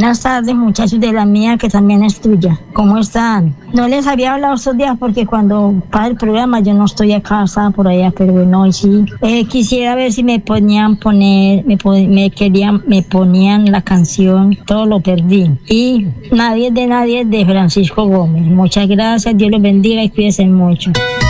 Buenas tardes, muchachos de la mía, que también es tuya. ¿Cómo están? No les había hablado estos días porque cuando para el programa yo no estoy acá, estaba por allá, pero bueno, hoy sí. Quisiera ver si me ponían me ponían la canción Todo lo perdí. Y Nadie de Francisco Gómez. Muchas gracias, Dios los bendiga y cuídense mucho.